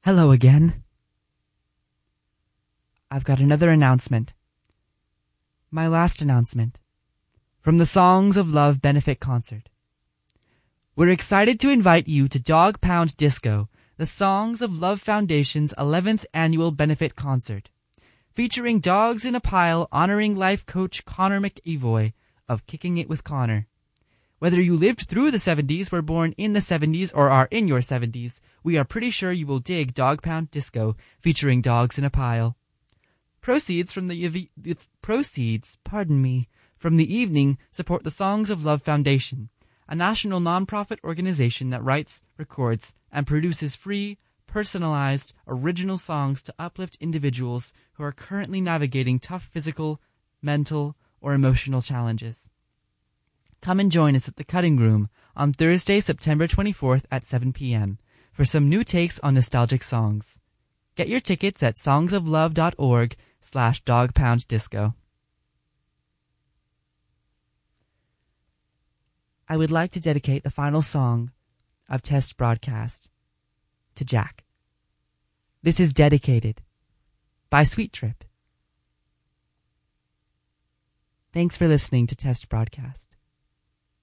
Hello again. I've got another announcement. My last announcement from the Songs of Love benefit concert. We're excited to invite you to Dog Pound Disco, the Songs of Love Foundation's 11th annual benefit concert, featuring Dogs in a Pile honoring life coach Connor McEvoy of Kicking It with Connor. Whether you lived through the 70s, were born in the 70s, or are in your 70s, we are pretty sure you will dig Dog Pound Disco featuring Dogs in a Pile. Proceeds from the evening support the Songs of Love Foundation, a national nonprofit organization that writes, records, and produces free, personalized, original songs to uplift individuals who are currently navigating tough physical, mental, or emotional challenges. Come and join us at the Cutting Room on Thursday, September 24th at 7 p.m. for some new takes on nostalgic songs. Get your tickets at songsoflove.org/dogpounddisco. I would like to dedicate the final song of Test Broadcast to Jack. This is Dedicated by Sweet Trip. Thanks for listening to Test Broadcast.